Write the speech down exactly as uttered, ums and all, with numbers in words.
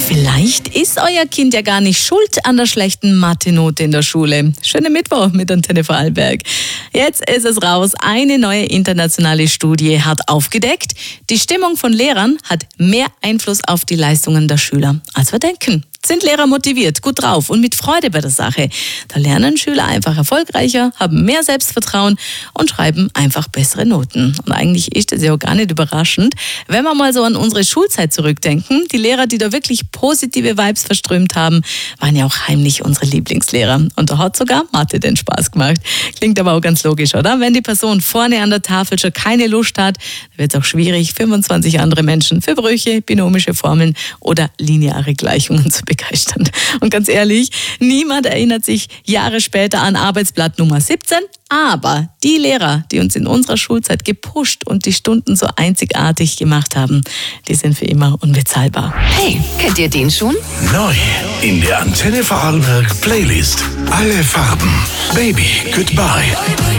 Vielleicht ist euer Kind ja gar nicht schuld an der schlechten Mathe-Note in der Schule. Schönen Mittwoch mit Antenne Vorarlberg. Jetzt ist es raus. Eine neue internationale Studie hat aufgedeckt, die Stimmung von Lehrern hat mehr Einfluss auf die Leistungen der Schüler, als wir denken. Sind Lehrer motiviert, gut drauf und mit Freude bei der Sache, da lernen Schüler einfach erfolgreicher, haben mehr Selbstvertrauen und schreiben einfach bessere Noten. Und eigentlich ist das ja auch gar nicht überraschend, wenn wir mal so an unsere Schulzeit zurückdenken. Die Lehrer, die da wirklich positive Vibes verströmt haben, waren ja auch heimlich unsere Lieblingslehrer. Und da hat sogar Mathe den Spaß gemacht. Klingt aber auch ganz logisch, oder? Wenn die Person vorne an der Tafel schon keine Lust hat, wird es auch schwierig, fünfundzwanzig andere Menschen für Brüche, binomische Formeln oder lineare Gleichungen zu begeistern. Und ganz ehrlich, niemand erinnert sich Jahre später an Arbeitsblatt Nummer siebzehn, aber die Lehrer, die uns in unserer Schulzeit gepusht und die Stunden so einzigartig gemacht haben, die sind für immer unbezahlbar. Hey, kennt ihr den schon? Neu in der Antenne Vorarlberg Playlist. Alle Farben. Baby Goodbye.